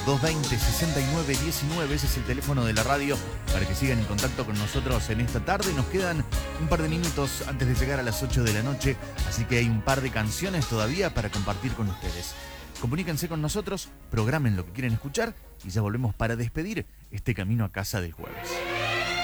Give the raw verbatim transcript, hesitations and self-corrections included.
dos dos cero, seis nueve uno nueve. Ese es el teléfono de la radio para que sigan en contacto con nosotros en esta tarde. Nos quedan un par de minutos antes de llegar a las ocho de la noche, así que hay un par de canciones todavía para compartir con ustedes. Comuníquense con nosotros, programen lo que quieren escuchar y ya volvemos para despedir este camino a casa del jueves.